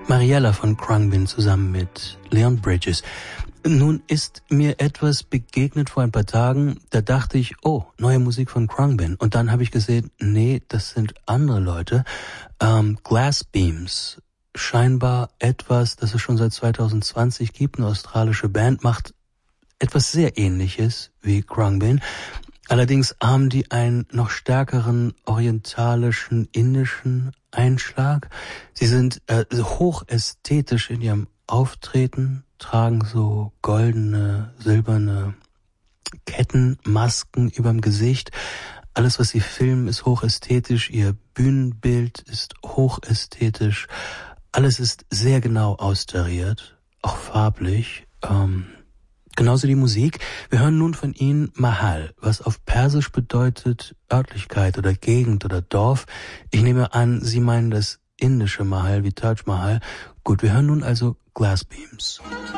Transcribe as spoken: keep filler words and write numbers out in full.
Mariella von Khruangbin zusammen mit Leon Bridges. Nun ist mir etwas begegnet vor ein paar Tagen, da dachte ich, oh, neue Musik von Khruangbin. Und dann habe ich gesehen, nee, das sind andere Leute. Ähm, Glass Beams, scheinbar etwas, das es schon seit zwanzig zwanzig gibt. Eine australische Band macht etwas sehr Ähnliches wie Khruangbin. Allerdings haben die einen noch stärkeren orientalischen, indischen Einschlag. Sie sind äh, hochästhetisch in ihrem Auftreten, tragen so goldene, silberne Kettenmasken überm Gesicht. Alles, was sie filmen, ist hochästhetisch. Ihr Bühnenbild ist hochästhetisch. Alles ist sehr genau austariert, auch farblich. Ähm, genauso die Musik. Wir hören nun von ihnen Mahal, was auf Persisch bedeutet Örtlichkeit oder Gegend oder Dorf. Ich nehme an, Sie meinen das indische Mahal wie Taj Mahal. Gut, wir hören nun also Glass Beams.